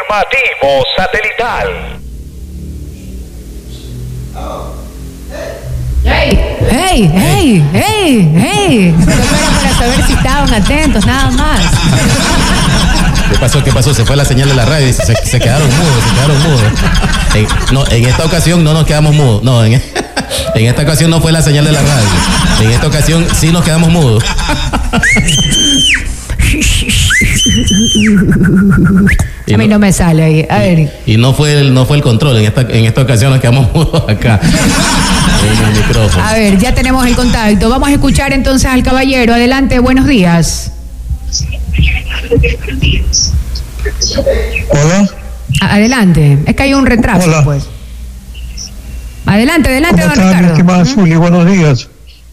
Informativo satelital. ¡Hey! Solo era para saber si estaban atentos, nada más. ¿Qué pasó? Se fue la señal de la radio y se quedaron mudos. No, en esta ocasión no nos quedamos mudos. No, en esta ocasión no fue la señal de la radio. En esta ocasión sí nos quedamos mudos. A mí no me sale ahí. A ver. Y no fue el control. En esta ocasión nos quedamos mudos acá. En el micrófono. A ver, ya tenemos el contacto. Vamos a escuchar entonces al caballero. Adelante, buenos días. Hola. Adelante. Es que hay un retraso, Hola. pues. Adelante, ¿Cómo don está, mi Ricardo. estimada Zuli? Buenos días.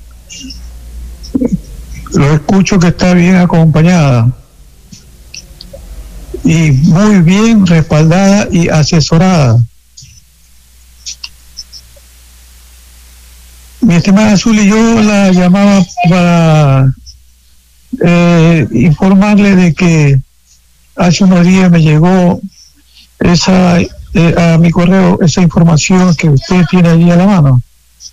Lo escucho que está bien acompañada y muy bien respaldada y asesorada. Mi estimada Zuli, yo la llamaba para informarle de que hace unos días me llegó a mi correo esa información que usted tiene allí a la mano.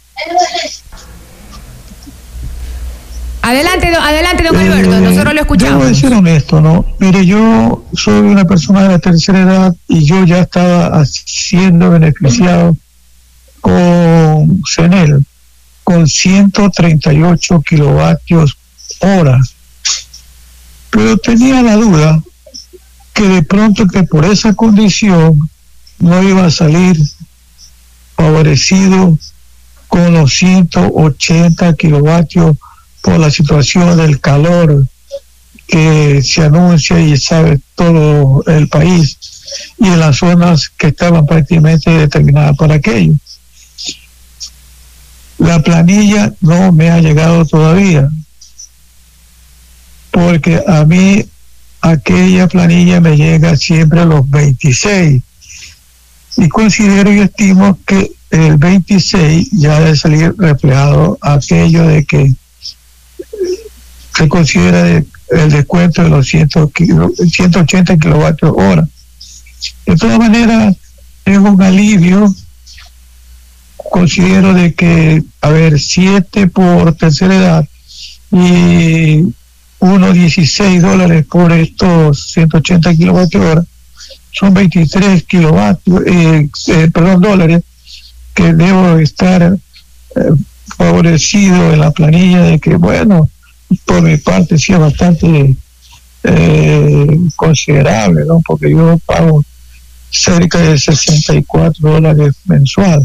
Adelante, don Alberto, nosotros lo escuchamos. Debo ser honesto, ¿no? Mire, yo soy una persona de la tercera edad y yo ya estaba siendo beneficiado con CENEL, con 138 kilovatios hora. Pero tenía la duda que de pronto que por esa condición no iba a salir favorecido con los 180 kilovatios por la situación del calor que se anuncia y sabe todo el país y en las zonas que estaban prácticamente determinadas para aquello. La planilla no me ha llegado todavía, porque a mí aquella planilla me llega siempre a los 26 y considero y estimo que el 26 ya debe salir reflejado aquello de que se considera el descuento de los 180 kilovatios hora. De todas maneras, es un alivio. Considero de que, 7 por tercera edad y unos $16 por estos 180 kilovatios hora, son 23 dólares que debo estar favorecido en la planilla de que, bueno, por mi parte sí es bastante considerable, ¿no? Porque yo pago cerca de $64 mensual.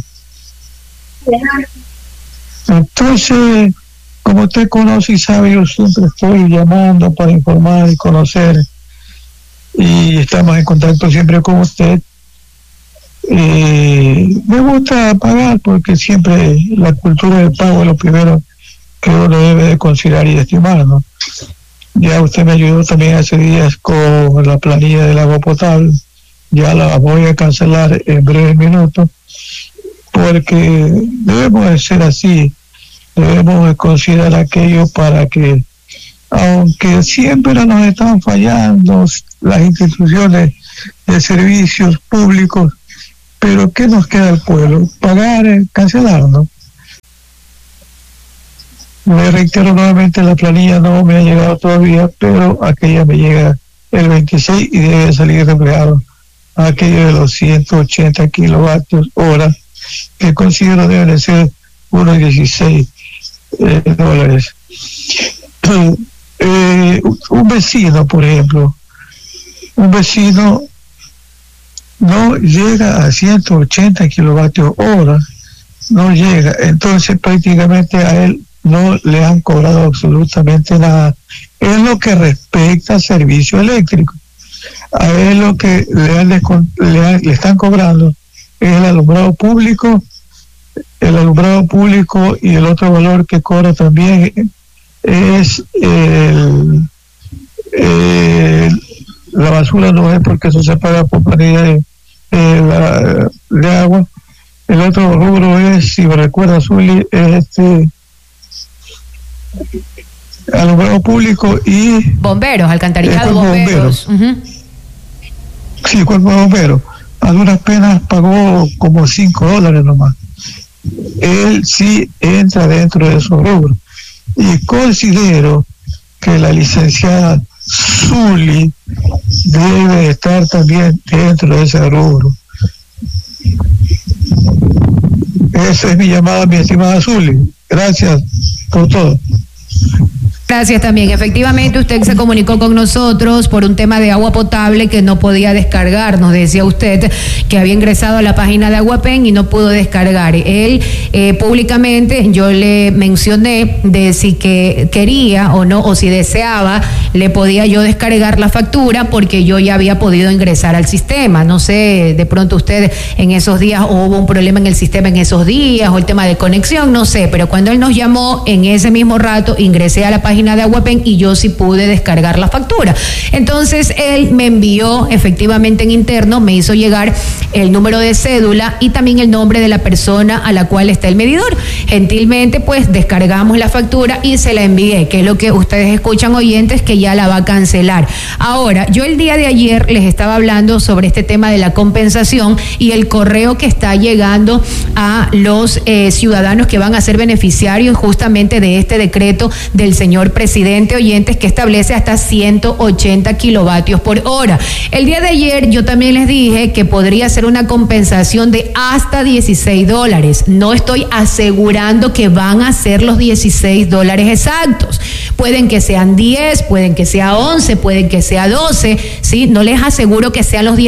Entonces, como usted conoce y sabe, yo siempre estoy llamando para informar y conocer, y estamos en contacto siempre con usted. Me gusta pagar porque siempre la cultura del pago es lo primero que uno debe de considerar y estimar, ¿no? Ya usted me ayudó también hace días con la planilla del agua potable, ya la voy a cancelar en breves minutos, porque debemos de ser así, debemos de considerar aquello para que, aunque siempre nos están fallando las instituciones de servicios públicos, pero ¿qué nos queda al pueblo? Pagar, cancelar, ¿no? Me reitero nuevamente, la planilla no me ha llegado todavía, pero aquella me llega el 26 y debe salir reflejado aquello de los 180 kilovatios hora, que considero deben de ser unos $16. Un vecino, por ejemplo, no llega a 180 kilovatios hora, no llega, entonces prácticamente a él no le han cobrado absolutamente nada. Es lo que respecta al servicio eléctrico. A él lo que le están cobrando es el alumbrado público y el otro valor que cobra también es la basura, no es porque eso se paga por planilla de agua. El otro rubro es, si me recuerda Zuli, es alumbrado público y bomberos, alcantarillado, bomberos. Sí, Sí, cuerpo de bomberos. A duras penas pagó como $5 nomás. Él sí entra dentro de esos rubros. Y considero que la licenciada Zuli debe estar también dentro de ese rubro. Esa es mi llamada, mi estimada Zuli. Gracias por todo. Gracias también. Efectivamente, usted se comunicó con nosotros por un tema de agua potable que no podía descargar. Nos decía usted que había ingresado a la página de Aguapen y no pudo descargar. Él públicamente, yo le mencioné de si que quería o no, o si deseaba, le podía yo descargar la factura porque yo ya había podido ingresar al sistema. No sé, de pronto usted en esos días o hubo un problema en el sistema en esos días o el tema de conexión, no sé, pero cuando él nos llamó en ese mismo rato, ingresé a la página de Aguapen y yo sí pude descargar la factura. Entonces él me envió efectivamente en interno, me hizo llegar el número de cédula y también el nombre de la persona a la cual está el medidor. Gentilmente pues descargamos la factura y se la envié, que es lo que ustedes escuchan, oyentes, que ya la va a cancelar. Ahora, yo el día de ayer les estaba hablando sobre este tema de la compensación y el correo que está llegando a los ciudadanos que van a ser beneficiarios justamente de este decreto del señor presidente, oyentes, que establece hasta 180 kilovatios por hora. El día de ayer yo también les dije que podría ser una compensación de hasta $16. No estoy asegurando que van a ser los $16 exactos. Pueden que sean 10, pueden que sea 11, pueden que sea 12, ¿sí? No les aseguro que sean los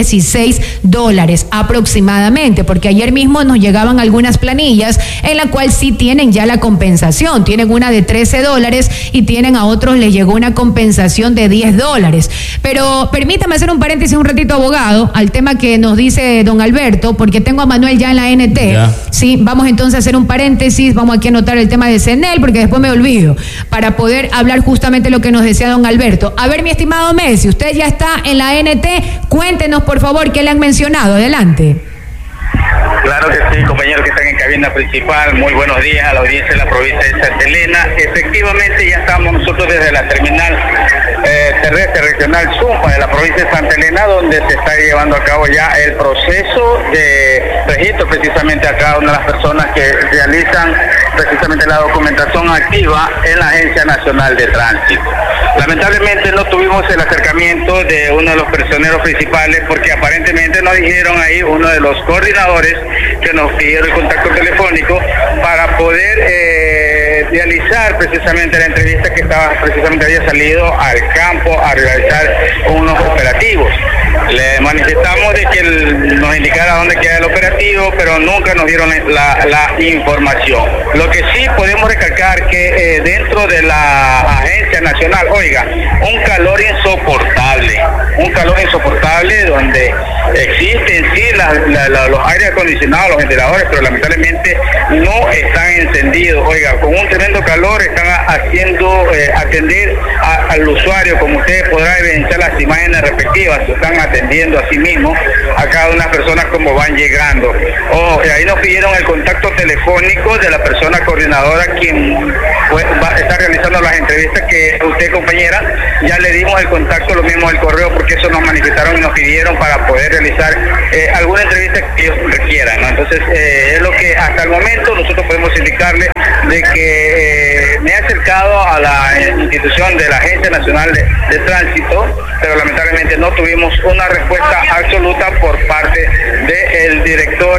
$16 aproximadamente, porque ayer mismo nos llegaban algunas planillas en la cual sí tienen ya la compensación. Tienen una de $13 y tienen a otros les llegó una compensación de $10. Pero permítame hacer un paréntesis un ratito, abogado, al tema que nos dice don Alberto, porque tengo a Manuel ya en la NT. Ya. Sí, vamos entonces a hacer un paréntesis, vamos aquí a anotar el tema de CENEL, porque después me olvido, para poder hablar justamente lo que nos decía don Alberto. A ver, mi estimado Messi, usted ya está en la NT, cuéntenos por favor qué le han mencionado. Adelante. Claro que sí, compañeros que están en cabina principal, muy buenos días a la audiencia de la provincia de Santa Elena. Efectivamente ya estamos nosotros desde la terminal terrestre regional Zumpa de la provincia de Santa Elena, donde se está llevando a cabo ya el proceso de registro precisamente a cada una de las personas que realizan precisamente la documentación activa en la Agencia Nacional de Tránsito. Lamentablemente no tuvimos el acercamiento de uno de los personeros principales porque aparentemente nos dijeron ahí uno de los coordinadores que nos pidieron el contacto telefónico para poder realizar precisamente la entrevista que había salido al campo a realizar unos operativos. Le manifestamos de que nos indicara dónde queda el operativo, pero nunca nos dieron la información. Lo que sí podemos recalcar que dentro de la Agencia Nacional, oiga, un calor insoportable donde existen sí los aires acondicionados, los ventiladores, pero lamentablemente no están encendidos. Oiga, con un tremendo calor están haciendo atender al usuario, como ustedes podrán evidenciar las imágenes respectivas, se están atendiendo a sí mismos a cada una de las personas como van llegando. Ahí nos pidieron el contacto telefónico de la persona coordinadora quien está realizando las entrevistas que usted, compañera, ya le dimos el contacto, lo mismo el correo, porque eso nos manifestaron y nos pidieron para poder realizar alguna entrevista que ellos requieran, ¿no? Entonces es lo que hasta el momento nosotros podemos indicarle de que me he acercado a la institución de la Agencia Nacional de Tránsito, pero lamentablemente no tuvimos una respuesta absoluta por parte del director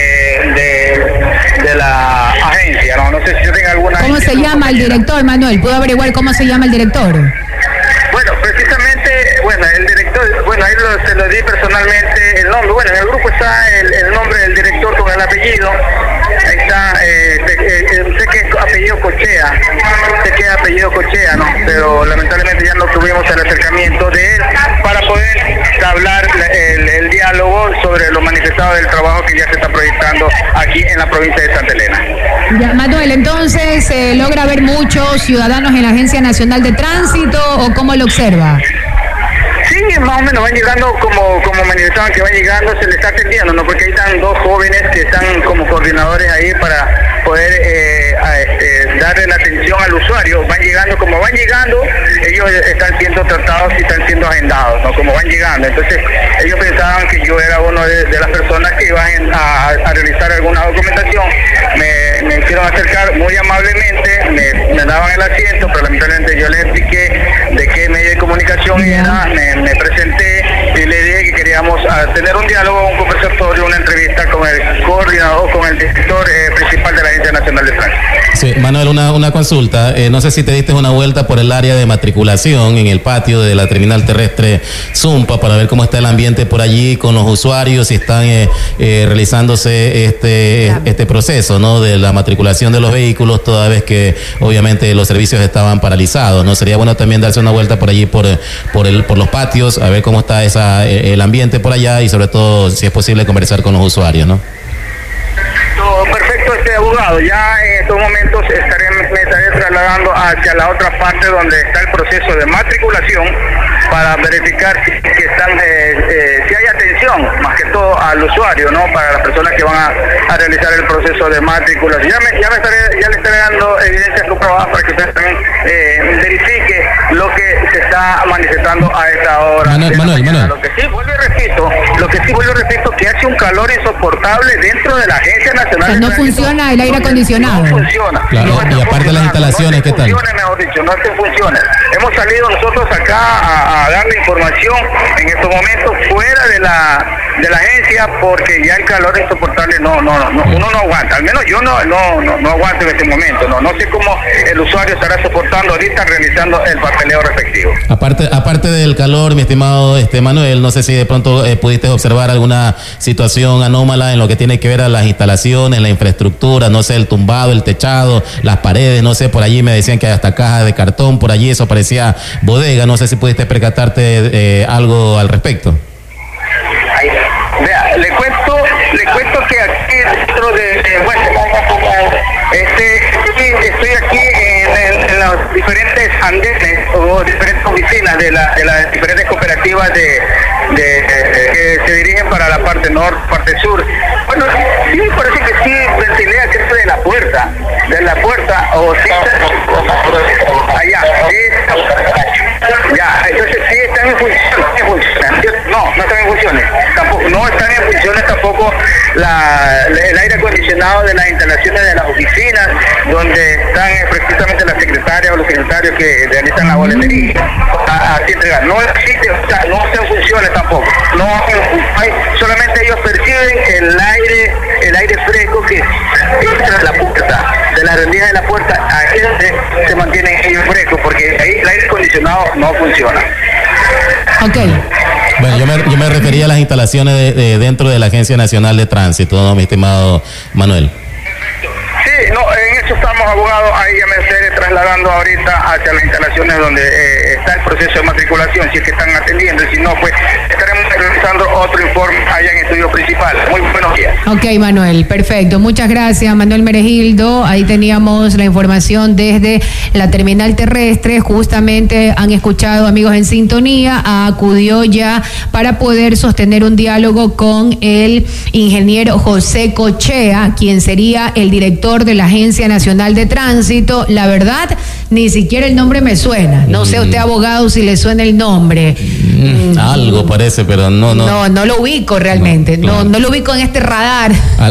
de la agencia. No sé si tenga alguna... ¿Cómo se llama el director, Manuel? ¿Puedo averiguar cómo se llama el director? Bueno, precisamente, el director, ahí se lo di personalmente el nombre. Bueno, en el grupo está el nombre del director con el apellido. Ahí está, sé que es apellido Cochea, ¿no? Pero lamentablemente ya no tuvimos el acercamiento de él para poder hablar el diálogo sobre lo manifestado del trabajo que ya se está proyectando aquí en la provincia de Santa Elena. Ya, Manuel, entonces, ¿se logra ver muchos ciudadanos en la Agencia Nacional de Tránsito o cómo lo observa? Sí, más o menos van llegando como manifestaban que van llegando, se les está atendiendo, ¿no? Porque ahí están dos jóvenes que están como coordinadores ahí para poder darle la atención al usuario. Van llegando, como van llegando, ellos están siendo tratados y están siendo agendados, ¿no? Como van llegando. Entonces, ellos pensaban que yo era uno de las personas que iban a realizar alguna documentación. Me hicieron acercar muy amablemente, me daban el asiento, pero lamentablemente yo les expliqué de qué medio de comunicación era, me presenté y le dije que queríamos tener un diálogo, un conversatorio, una entrevista con el coordinador, con el director principal de la Agencia Nacional de Tránsito. Sí, Manuel, una consulta. No sé si te diste una vuelta por el área de matriculación en el patio de la terminal terrestre Zumpa para ver cómo está el ambiente por allí con los usuarios, si están realizándose este proceso, ¿no? De la matriculación de los vehículos, toda vez que obviamente los servicios estaban paralizados, ¿no? Sería bueno también darse una vuelta por allí por los patios, a ver cómo está el ambiente por allá y sobre todo si es posible conversar con los usuarios, ¿no? Perfecto, abogado. Ya en estos momentos me estaré trasladando hacia la otra parte donde está el proceso de matriculación para verificar si hay atención, más que todo al usuario, ¿no? Para las personas que van a realizar el proceso de matriculación. Ya le estaré dando evidencias comprobadas para que usted también verifique lo que se está manifestando a esta hora. Manuel. Lo que sí vuelvo y repito, que hace un calor insoportable dentro de la Agencia Nacional. O sea, no funciona el aire acondicionado. No funciona. Claro, y aparte las instalaciones, ¿qué tal? Mejor dicho, no funciona. Hemos salido nosotros acá a darle información en estos momentos fuera de la agencia porque ya el calor insoportable uno no aguanta. Al menos yo no aguanto en este momento. No sé cómo el usuario estará soportando ahorita realizando el papeleo respectivo. Aparte del calor, mi estimado Manuel, no sé si de pronto pudiste observar alguna situación anómala en lo que tiene que ver a las instalaciones, la infraestructura, no sé, el tumbado, el techado, las paredes, no sé, por allí me decían que hay hasta cajas de cartón, por allí eso parecía bodega, no sé si pudiste percatarte algo al respecto. Vea, le cuento que aquí dentro estoy aquí en los diferentes andenes o diferentes oficinas de las diferentes cooperativas que se dirigen para la parte norte, parte sur. Bueno, sí, parece que sí ventilé aquí de la puerta, o sí, allá, sí, ya, entonces sí están en funciones, no están en funciones, tampoco, no están en funciones tampoco el aire acondicionado de las instalaciones de las oficinas, donde están precisamente las secretarias o los secretarios que realizan la boletería, así entregar, no existe, o sea, no están en funciones tampoco, solamente ellos perciben el aire fresco que entra de la puerta, de la rendija de la puerta, ahí es donde se mantienen ellos frescos, porque ahí el aire acondicionado no funciona. Ok. Bueno, yo me refería a las instalaciones de dentro de la Agencia Nacional de Tránsito, ¿no, mi estimado Manuel? Sí, en eso estamos, abogados. Ahí ya me estaré trasladando ahorita hacia las instalaciones donde está el proceso de matriculación, si es que están atendiendo, y si no, pues estaremos realizando otro informe allá en el estudio principal. Muy buenos días. Ok, Manuel, perfecto. Muchas gracias, Manuel Meregildo. Ahí teníamos la información desde la terminal terrestre. Justamente han escuchado, amigos en sintonía, acudió ya para poder sostener un diálogo con el ingeniero José Cochea, quien sería el director de la Agencia Nacional de Tránsito. La verdad, ni siquiera el nombre me suena. No sé usted, abogado, si le suena el nombre. Algo parece, pero no lo ubico realmente. No lo ubico en este radar.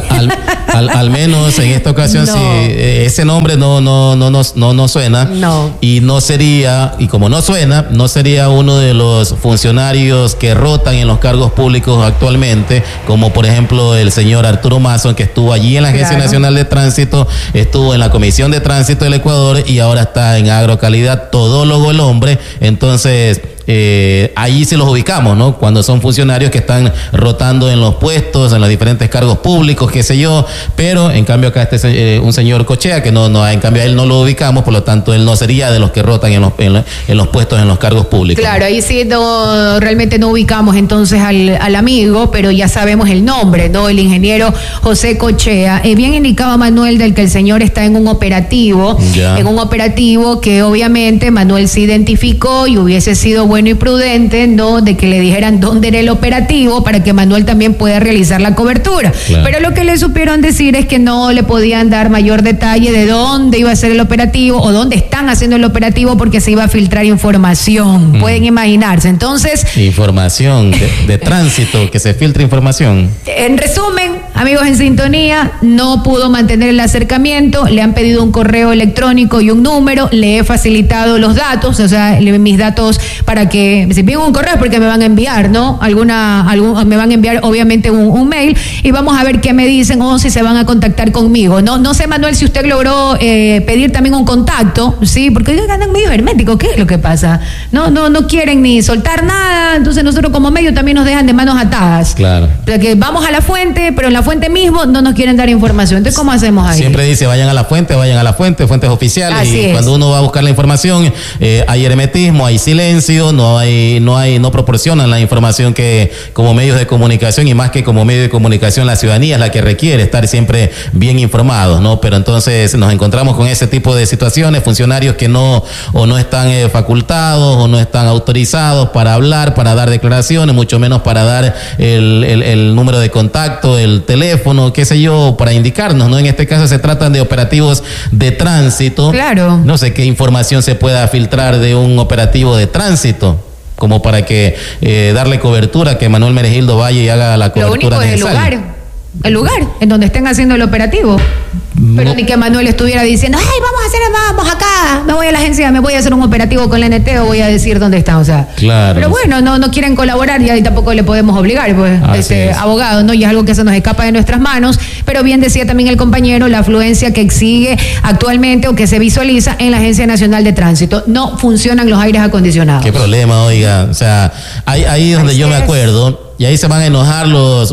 Al menos en esta ocasión, sí, ese nombre no suena. No. Y no sería, y como no suena, no sería uno de los funcionarios que rotan en los cargos públicos actualmente, como por ejemplo el señor Arturo Mason, que estuvo allí en la Agencia Nacional de Tránsito, estuvo en la Comisión de Tránsito del Ecuador y ahora está en Agrocalidad, todólogo el hombre. Entonces, ahí sí los ubicamos, ¿no? Cuando son funcionarios que están rotando en los puestos, en los diferentes cargos públicos, qué sé yo, pero en cambio acá un señor Cochea que en cambio a él no lo ubicamos, por lo tanto él no sería de los que rotan en los puestos, en los cargos públicos. Claro, ahí sí realmente no ubicamos entonces al amigo, pero ya sabemos el nombre, ¿no? El ingeniero José Cochea. Bien indicaba Manuel del que el señor está en un operativo, que obviamente Manuel se identificó y hubiese sido bueno y prudente, ¿no?, de que le dijeran dónde era el operativo para que Manuel también pueda realizar la cobertura. Claro. Pero lo que le supieron decir es que no le podían dar mayor detalle de dónde iba a ser el operativo o dónde están haciendo el operativo porque se iba a filtrar información. Pueden imaginarse. Entonces... Información de tránsito, que se filtre información. En resumen, amigos en sintonía, no pudo mantener el acercamiento, le han pedido un correo electrónico y un número, le he facilitado los datos, o sea, mis datos para que, si piden un correo porque me van a enviar, ¿no? Me van a enviar obviamente un mail y vamos a ver qué me dicen o si se van a contactar conmigo. No sé, Manuel, si usted logró pedir también un contacto, ¿sí? Porque ellos andan medio herméticos, ¿qué es lo que pasa? No quieren ni soltar nada, entonces nosotros como medio también nos dejan de manos atadas. Claro. O sea, que vamos a la fuente, pero en la fuente mismo no nos quieren dar información. Entonces, ¿cómo hacemos ahí? Siempre dice, vayan a la fuente, fuentes oficiales. Así y es. Cuando uno va a buscar la información, hay hermetismo, hay silencio, no proporcionan la información que como medios de comunicación, y más que como medio de comunicación, la ciudadanía es la que requiere estar siempre bien informados, ¿no? Pero entonces nos encontramos con ese tipo de situaciones, funcionarios que no están facultados o no están autorizados para hablar, para dar declaraciones, mucho menos para dar el número de contacto, el teléfono, qué sé yo, para indicarnos, ¿no? En este caso se tratan de operativos de tránsito. Claro. No sé qué información se pueda filtrar de un operativo de tránsito, como para que darle cobertura, que Manuel Meregildo vaya y haga la cobertura necesaria. El lugar en donde estén haciendo el operativo. Pero ni que Manuel estuviera diciendo, ay, vamos acá, me voy a la agencia, me voy a hacer un operativo con la NT o voy a decir dónde está, o sea. Claro. Pero bueno, no quieren colaborar y ahí tampoco le podemos obligar, pues, abogado, ¿no? Y es algo que se nos escapa de nuestras manos, pero bien decía también el compañero, la afluencia que exige actualmente o que se visualiza en la Agencia Nacional de Tránsito. No funcionan los aires acondicionados. Qué problema, oiga, o sea, ahí es donde yo me acuerdo. Y ahí se van a enojar los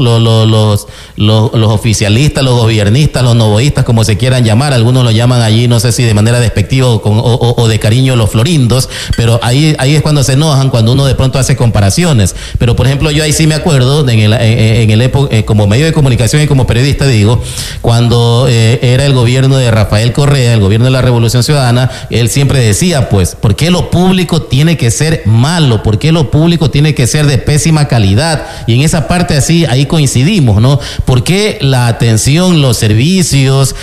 oficialistas, los gobiernistas, los novoístas, como se quieran llamar. Algunos lo llaman allí, no sé si de manera despectiva o de cariño, los florindos. Pero ahí es cuando se enojan, cuando uno de pronto hace comparaciones. Pero, por ejemplo, yo ahí sí me acuerdo, como medio de comunicación y como periodista, digo, cuando era el gobierno de Rafael Correa, el gobierno de la Revolución Ciudadana, él siempre decía, pues, ¿por qué lo público tiene que ser malo? ¿Por qué lo público tiene que ser de pésima calidad? Y en esa parte ahí coincidimos, ¿no? Porque la atención, los servicios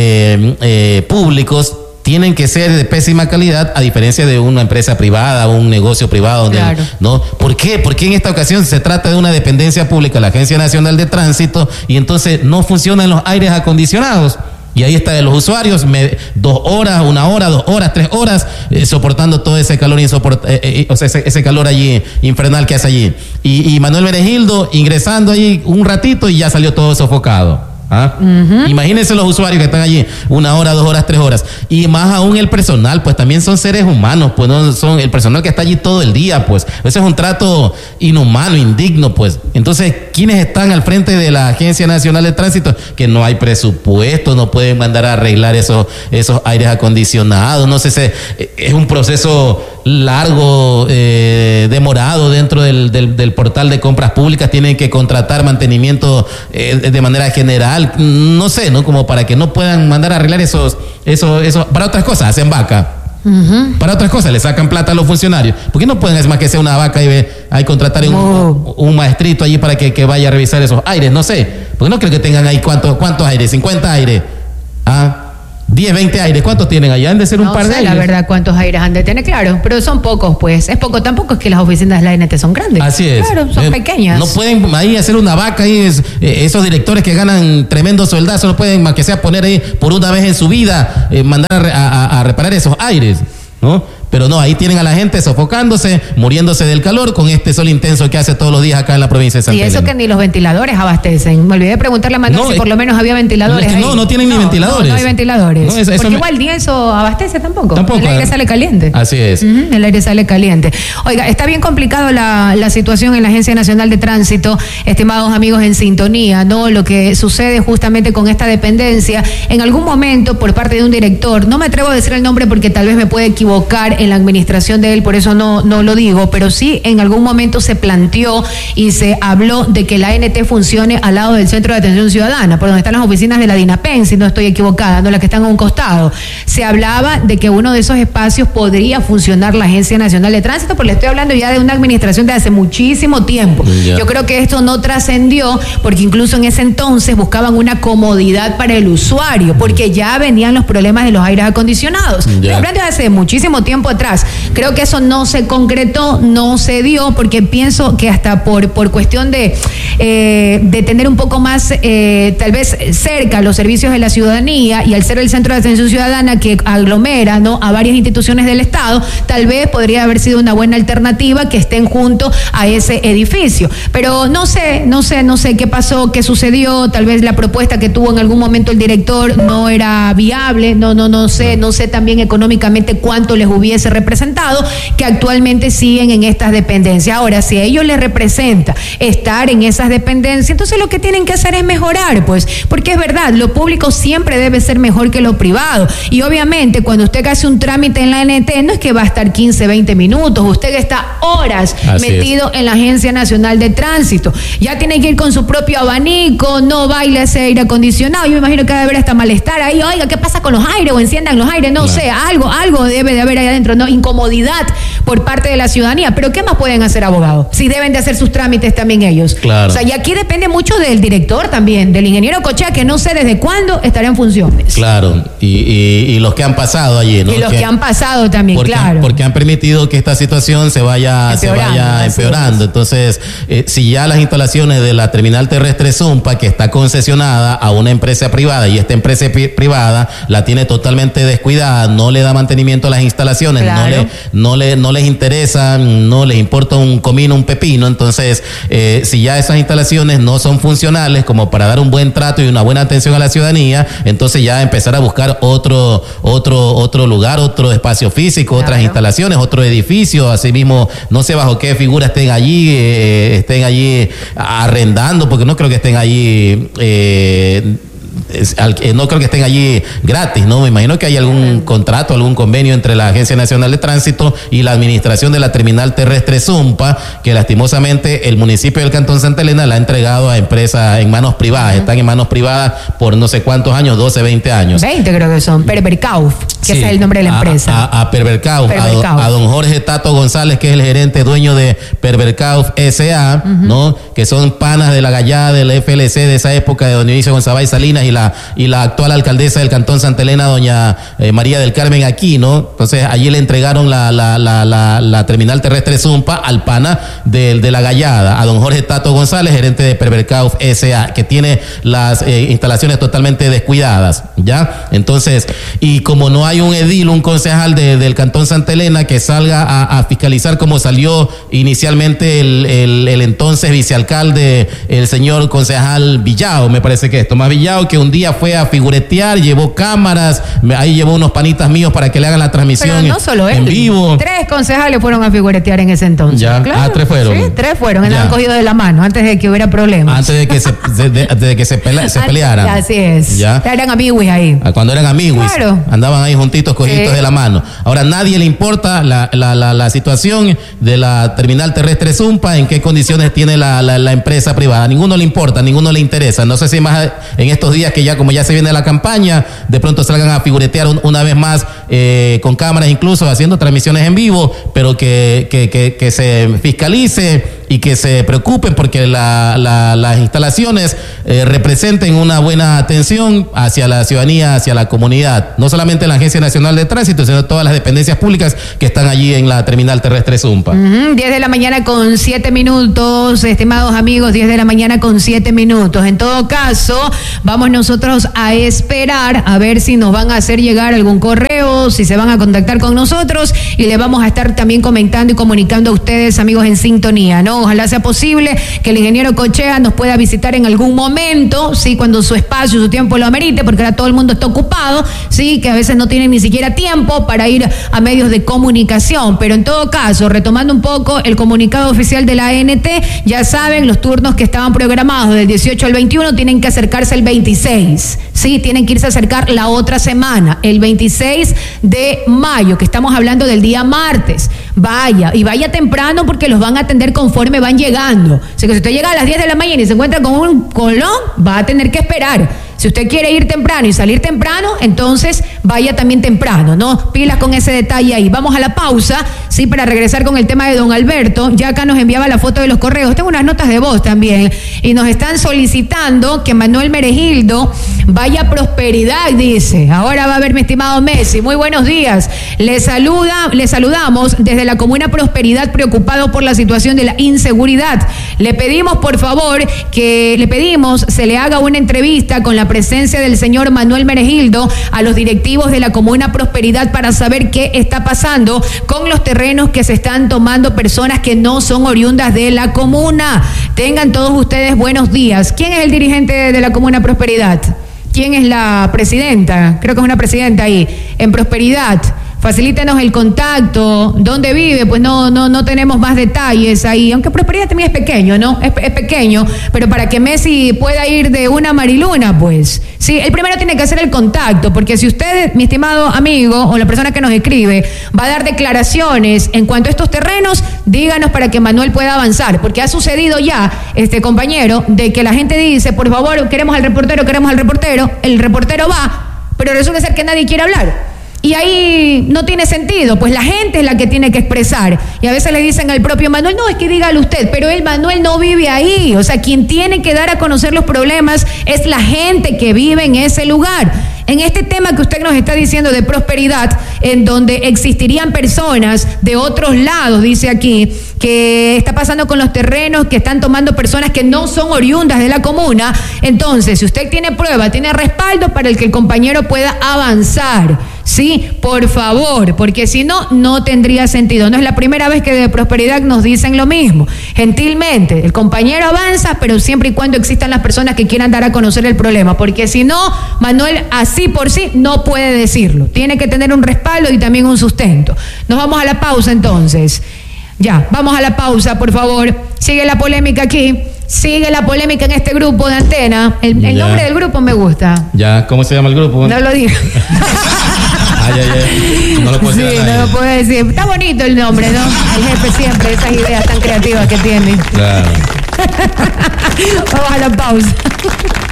públicos tienen que ser de pésima calidad, a diferencia de una empresa privada o un negocio privado, claro, ¿no? ¿Por qué? Porque en esta ocasión se trata de una dependencia pública, la Agencia Nacional de Tránsito, y entonces no funcionan los aires acondicionados. Y ahí está de los usuarios, 2 horas, 1 hora, 2 horas, 3 horas, soportando todo ese calor ese calor allí infernal que hace allí. Y Manuel Meregildo ingresando allí un ratito y ya salió todo sofocado. ¿Ah? Uh-huh. Imagínense los usuarios que están allí 1 hora, 2 horas, 3 horas. Y más aún el personal, pues también son seres humanos, pues no son el personal que está allí todo el día, pues ese es un trato inhumano, indigno, pues. Entonces, ¿quiénes están al frente de la Agencia Nacional de Tránsito? Que no hay presupuesto, no pueden mandar a arreglar esos aires acondicionados, no sé, es un proceso largo, demorado dentro del portal de compras públicas, tienen que contratar mantenimiento de manera general, no sé, ¿no? Como para que no puedan mandar a arreglar esos para otras cosas, hacen vaca. Uh-huh. Para otras cosas le sacan plata a los funcionarios. ¿Por qué no pueden hacer más que sea una vaca y contratar un maestrito allí para que vaya a revisar esos aires? No sé, porque no creo que tengan ahí cuántos aires, 50 aires, 10, 20 aires, ¿cuántos tienen allá? Han de ser un par de aires. La verdad, ¿cuántos aires han de tener? Claro, pero son pocos, pues. Es poco, tampoco es que las oficinas de la ANT son grandes. Así es. Claro, son pequeñas. No pueden ahí hacer una vaca ahí, esos directores que ganan tremendos soldazos, no pueden más que sea poner ahí por una vez en su vida, mandar a reparar esos aires, ¿no? Pero no, ahí tienen a la gente sofocándose, muriéndose del calor con este sol intenso que hace todos los días acá en la provincia de Santa Elena. Y eso que ni los ventiladores abastecen. Me olvidé de preguntarle a Manuel si por lo menos había ventiladores. No tienen ni ventiladores. No hay ventiladores. Porque igual ni eso abastece tampoco. El aire sale caliente. Así es. El aire sale caliente. Oiga, está bien complicado la situación en la Agencia Nacional de Tránsito, estimados amigos en sintonía, ¿no? Lo que sucede justamente con esta dependencia, en algún momento por parte de un director, no me atrevo a decir el nombre porque tal vez me pueda equivocar en la administración de él, por eso no lo digo, pero sí en algún momento se planteó y se habló de que la ANT funcione al lado del Centro de Atención Ciudadana, por donde están las oficinas de la DINAPEN, si no estoy equivocada, no las que están a un costado. Se hablaba de que uno de esos espacios podría funcionar la Agencia Nacional de Tránsito, porque le estoy hablando ya de una administración de hace muchísimo tiempo. Yeah. Yo creo que esto no trascendió, porque incluso en ese entonces buscaban una comodidad para el usuario, porque ya venían los problemas de los aires acondicionados. Estoy hablando de hace muchísimo tiempo atrás. Creo que eso no se concretó, no se dio, porque pienso que hasta por cuestión de tener un poco más, tal vez cerca los servicios de la ciudadanía, y al ser el Centro de Atención Ciudadana que aglomera, ¿no?, a varias instituciones del Estado, tal vez podría haber sido una buena alternativa que estén junto a ese edificio. Pero no sé qué pasó, qué sucedió. Tal vez la propuesta que tuvo en algún momento el director no era viable, no sé también económicamente cuánto les hubiese representado, que actualmente siguen en estas dependencias. Ahora, si a ellos les representa estar en esas dependencias, entonces lo que tienen que hacer es mejorar, pues, porque es verdad, lo público siempre debe ser mejor que lo privado, y obviamente cuando usted hace un trámite en la ANT, no es que va a estar 15, 20 minutos, usted está horas metido en la Agencia Nacional de Tránsito, ya tiene que ir con su propio abanico, no baila ese aire acondicionado, yo me imagino que debe haber hasta malestar ahí, oiga, ¿qué pasa con los aires? O enciendan los aires, no sé, algo debe de haber ahí adentro, ¿no? Incomodidad por parte de la ciudadanía, pero ¿qué más pueden hacer, abogados? Si deben de hacer sus trámites también ellos. Claro. O sea, y aquí depende mucho del director también, del ingeniero Cochea, que no sé desde cuándo estará en funciones. Claro, y los que han pasado allí, ¿no? Y los que han pasado también, claro. Porque han permitido que esta situación se vaya empeorando. Entonces, si ya las instalaciones de la terminal terrestre Zumpa, que está concesionada a una empresa privada, y esta empresa privada la tiene totalmente descuidada, no le da mantenimiento a las instalaciones, claro, no les interesa, no les importa un comino, un pepino. Entonces, si ya esas instalaciones no son funcionales como para dar un buen trato y una buena atención a la ciudadanía, entonces ya empezar a buscar otro lugar, otro espacio físico, claro, otras instalaciones, otro edificio, así mismo, no sé bajo qué figura estén allí arrendando, porque no creo que estén allí no creo que estén allí gratis, ¿no? Me imagino que hay algún contrato, algún convenio entre la Agencia Nacional de Tránsito y la administración de la terminal terrestre Zumpa, que lastimosamente el municipio del Cantón Santa Elena la ha entregado a empresas en manos privadas. Están en manos privadas por no sé cuántos años, 12, 20 años. 20 creo que son, Perverkauf, que ese es el nombre de la empresa. A Perverkauf, a don Jorge Tato González, que es el gerente dueño de Perverkauf S.A., ¿no? Que son panas de la gallada del FLC de esa época, de don Dionisio González Salinas y la actual alcaldesa del Cantón Santa Elena, doña María del Carmen Aquino. Entonces allí le entregaron la terminal terrestre Zumpa al pana de la gallada, a don Jorge Tato González, gerente de Perverkauf S.A., que tiene las instalaciones totalmente descuidadas, ¿ya? Entonces, y como no hay un edil, un concejal del Cantón Santa Elena que salga a fiscalizar, como salió inicialmente el entonces vicealcalde, el señor concejal Villao, me parece que es Tomás Villao, que un día fue a figuretear, llevó cámaras, ahí llevó unos panitas míos para que le hagan la transmisión. Pero no solo él, en vivo. 3 concejales fueron a figuretear en ese entonces. Ya, claro, 3 fueron. Sí, 3 fueron, andaban cogidos de la mano antes de que hubiera problemas. Antes de que se pelearan. Así es. Ya eran amigos ahí. Cuando eran amigos, claro, andaban ahí juntitos, cogiditos de la mano. Ahora, nadie le importa la situación de la terminal terrestre Zumpa, en qué condiciones tiene la empresa privada. Ninguno le importa, ninguno le interesa. No sé si más en estos días que ya, como ya se viene la campaña, de pronto salgan a figuretear una vez más con cámaras, incluso haciendo transmisiones en vivo, pero que se fiscalice y que se preocupen porque las instalaciones representen una buena atención hacia la ciudadanía, hacia la comunidad, no solamente la Agencia Nacional de Tránsito, sino todas las dependencias públicas que están allí en la terminal terrestre Zumpa. 10 de la mañana con 7 minutos, estimados amigos, 10 de la mañana con 7 minutos. En todo caso, vamos nosotros a esperar a ver si nos van a hacer llegar algún correo, si se van a contactar con nosotros, y le vamos a estar también comentando y comunicando a ustedes, amigos, en sintonía, ¿no? Ojalá sea posible que el ingeniero Cochea nos pueda visitar en algún momento, sí, cuando su espacio, su tiempo lo amerite, porque ahora todo el mundo está ocupado, sí, que a veces no tienen ni siquiera tiempo para ir a medios de comunicación. Pero en todo caso, retomando un poco el comunicado oficial de la ANT, ya saben, los turnos que estaban programados del 18 al 21 tienen que acercarse el 26, ¿sí? Sí, tienen que irse a acercar la otra semana, el 26 de mayo, que estamos hablando del día martes. Vaya, y vaya temprano porque los van a atender conforme van llegando. Así que si usted llega a las 10 de la mañana y se encuentra con un colón, va a tener que esperar. Si usted quiere ir temprano y salir temprano, entonces vaya también temprano, ¿no? Pilas con ese detalle ahí. Vamos a la pausa, sí, para regresar con el tema de don Alberto. Ya acá nos enviaba la foto de los correos. Tengo unas notas de voz también. Y nos están solicitando que Manuel Meregildo vaya a Prosperidad, dice. Ahora va a ver mi estimado Messi. Muy buenos días. Le saludamos desde la comuna Prosperidad, preocupado por la situación de la inseguridad. Le pedimos, por favor, se le haga una entrevista con la presencia del señor Manuel Meregildo a los directivos de la comuna Prosperidad para saber qué está pasando con los terrenos que se están tomando personas que no son oriundas de la comuna. Tengan todos ustedes buenos días. ¿Quién es el dirigente de la comuna Prosperidad? ¿Quién es la presidenta? Creo que es una presidenta ahí, en Prosperidad. Facilítenos el contacto, dónde vive, pues no tenemos más detalles ahí, aunque Prosperidad también es pequeño, ¿no? Es pequeño, pero para que Messi pueda ir de una Mariluna, pues, sí, el primero tiene que hacer el contacto, porque si usted, mi estimado amigo, o la persona que nos escribe, va a dar declaraciones en cuanto a estos terrenos, díganos para que Manuel pueda avanzar, porque ha sucedido ya, compañero, de que la gente dice, por favor, queremos al reportero, el reportero va, pero resulta ser que nadie quiere hablar. Y ahí no tiene sentido, pues la gente es la que tiene que expresar. Y a veces le dicen al propio Manuel, no, es que dígalo usted, pero Manuel no vive ahí. O sea, quien tiene que dar a conocer los problemas es la gente que vive en ese lugar. En este tema que usted nos está diciendo de Prosperidad, en donde existirían personas de otros lados, dice aquí, que está pasando con los terrenos que están tomando personas que no son oriundas de la comuna, entonces, si usted tiene prueba, tiene respaldo para el que el compañero pueda avanzar. Sí, por favor, porque si no, no tendría sentido. No es la primera vez que de Prosperidad nos dicen lo mismo. Gentilmente, el compañero avanza, pero siempre y cuando existan las personas que quieran dar a conocer el problema, porque si no, Manuel así por sí no puede decirlo. Tiene que tener un respaldo y también un sustento. Nos vamos a la pausa entonces. Ya, vamos a la pausa, por favor. Sigue la polémica aquí. Sigue la polémica en este grupo de Antena. El nombre del grupo me gusta. Ya, ¿cómo se llama el grupo? No lo digo. No lo puedo decir. Sí, no lo puedo decir. Está bonito el nombre, ¿no? El jefe siempre, esas ideas tan creativas que tiene. Claro. Vamos a la pausa.